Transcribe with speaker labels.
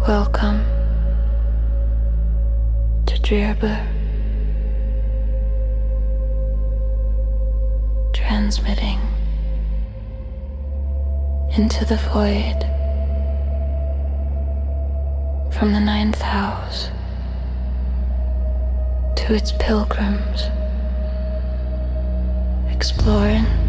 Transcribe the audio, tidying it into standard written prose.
Speaker 1: Welcome to Drirba, transmitting into the void from the ninth house to its pilgrims, exploring